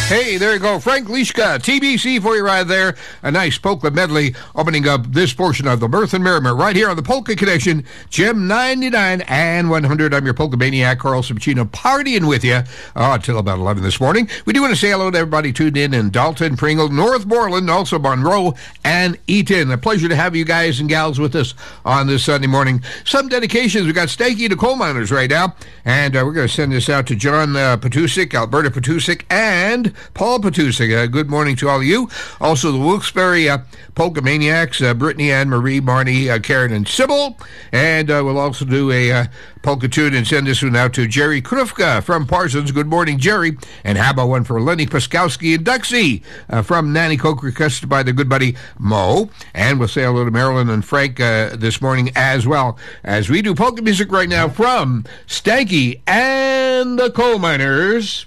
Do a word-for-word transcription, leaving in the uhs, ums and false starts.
Hey, there you go. Frank Lischka, T B C for you right there. A nice polka medley opening up this portion of the Mirth and Merriment right here on the Polka Connection. Gem ninety-nine and one hundred. I'm your polka maniac, Carl Subchino, partying with you uh, until about eleven this morning. We do want to say hello to everybody tuned in in Dalton, Pringle, Northmoreland, also Monroe, and Eaton. A pleasure to have you guys and gals with us on this Sunday morning. Some dedications. We got Stanky to coal miners right now, and uh, we're going to send this out to John uh, Patusik, Alberta Patusik, and Paul Patusik. Uh, good morning to all of you. Also, the Wilkes-Barre uh, Polka Maniacs, uh, Brittany, Ann Marie, Marnie, uh, Karen, and Sybil. And uh, we'll also do a uh, polka tune and send this one out to Jerry Krufka from Parsons. Good morning, Jerry. And how about one for Lenny Paskowski and Duxie uh, from Nanticoke, requested by the good buddy Mo. And we'll say hello to Marilyn and Frank uh, this morning as well, as we do polka music right now from Stanky and the Coal Miners.